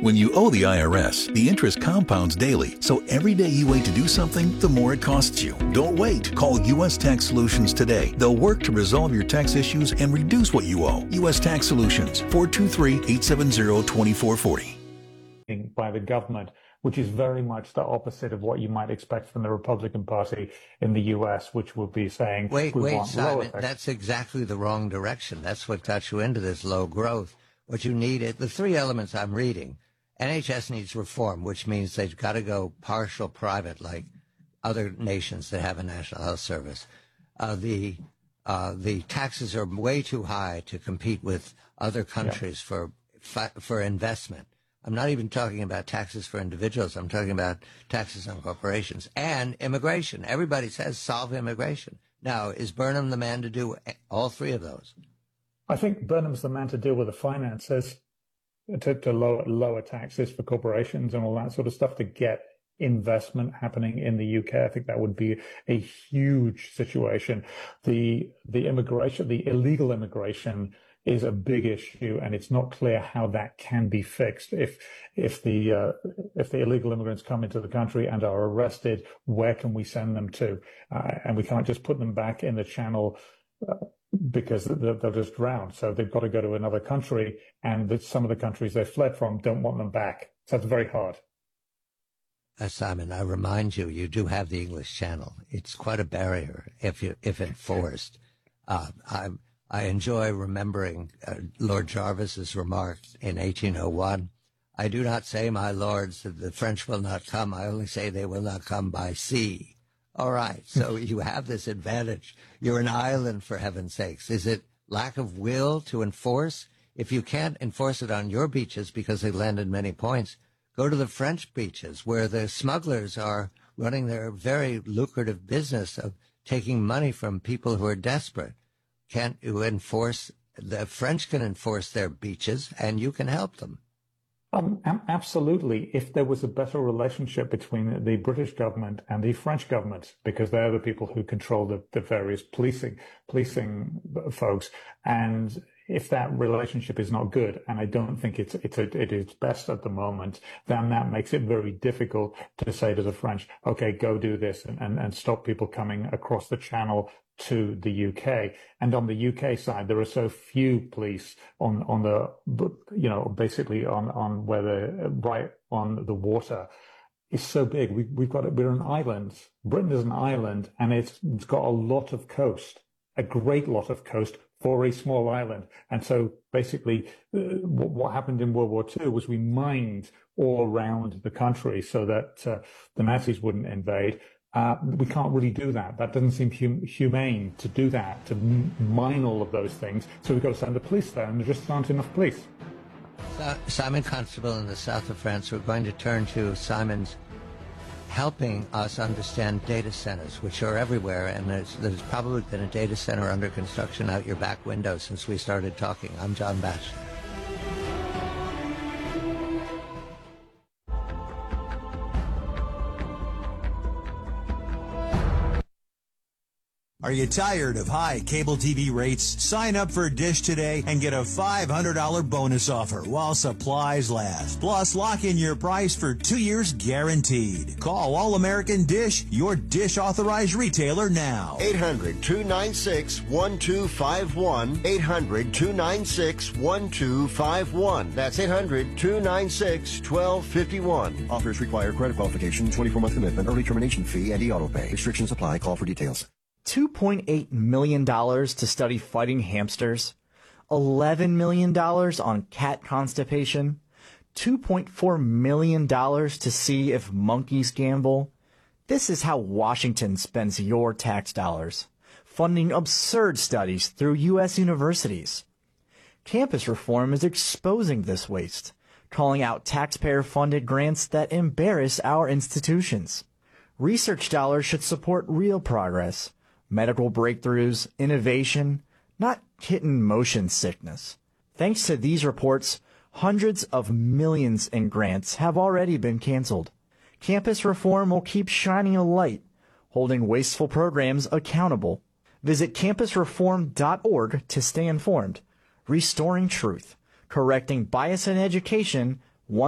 When you owe the IRS, the interest compounds daily, so every day you wait to do something, the more it costs you. Don't wait. Call U.S. Tax Solutions today. They'll work to resolve your tax issues and reduce what you owe. U.S. Tax Solutions, 423-870-2440. By the government, which is very much the opposite of what you might expect from the Republican Party in the U.S., which would be saying, wait, Simon, that's exactly the wrong direction. That's what got you into this low growth. What you need is the three elements I'm reading. NHS needs reform, which means they've got to go partial private like other nations that have a national health service. The taxes are way too high to compete with other countries for investment. I'm not even talking about taxes for individuals. I'm talking about taxes on corporations and immigration. Everybody says solve immigration. Now, is Burnham the man to do all three of those? I think Burnham's the man to deal with the finances, to lower taxes for corporations and all that sort of stuff, to get investment happening in the UK. I think that would be a huge situation. The illegal immigration is a big issue, and it's not clear how that can be fixed. If the illegal immigrants come into the country and are arrested, where can we send them to? And we can't just put them back in the channel because they'll just drown. So they've got to go to another country, and some of the countries they fled from don't want them back. So it's very hard. Simon, I remind you, you do have the English Channel. It's quite a barrier if enforced. I enjoy remembering Lord Jarvis's remark in 1801. I do not say, my lords, that the French will not come. I only say they will not come by sea. All right, so you have this advantage. You're an island, for heaven's sakes. Is it lack of will to enforce? If you can't enforce it on your beaches because they landed many points, go to the French beaches where the smugglers are running their very lucrative business of taking money from people who are desperate. Can't you enforce? The French can enforce their beaches, and you can help them. Absolutely. If there was a better relationship between the British government and the French government, because they're the people who control the various policing folks, and if that relationship is not good, and I don't think it is best at the moment, then that makes it very difficult to say to the French, okay, go do this and stop people coming across the channel to the UK. And on the UK side, there are so few police on the, basically on where right on the water is so big. We're an island. Britain is an island, and it's got a lot of coast, a great lot of coast for a small island. And so basically what happened in World War II was we mined all around the country so that the Nazis wouldn't invade. We can't really do that. That doesn't seem humane to do that, to mine all of those things. So we've got to send the police there, and there just aren't enough police. Simon Constable in the south of France. We're going to turn to Simon's helping us understand data centers, which are everywhere, and there's probably been a data center under construction out your back window since we started talking. I'm John Batchelor. Are you tired of high cable TV rates? Sign up for Dish today and get a $500 bonus offer while supplies last. Plus, lock in your price for 2 years guaranteed. Call All American Dish, your Dish authorized retailer now. 800-296-1251. 800-296-1251. That's 800-296-1251. Offers require credit qualification, 24-month commitment, early termination fee, and e-auto pay. Restrictions apply. Call for details. $2.8 million to study fighting hamsters, $11 million on cat constipation, $2.4 million to see if monkeys gamble. This is how Washington spends your tax dollars, funding absurd studies through U.S. universities. Campus reform is exposing this waste, calling out taxpayer-funded grants that embarrass our institutions. Research dollars should support real progress, medical breakthroughs, innovation, not kitten motion sickness. Thanks to these reports, hundreds of millions in grants have already been canceled. Campus reform will keep shining a light, holding wasteful programs accountable. Visit campusreform.org to stay informed. Restoring truth, correcting bias in education,